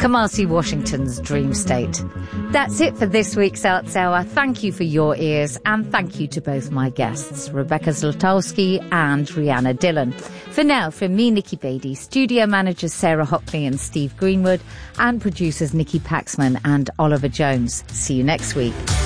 Kamasi Washington's Dream State. That's it for this week's Arts Hour. Thank you for your ears, and thank you to both my guests, Rebecca Zlotowski and Rhianna Dillon. For now, from me, Nikki Beattie, studio managers Sarah Hockley and Steve Greenwood, and producers Nikki Paxman and Oliver Jones. See you next week.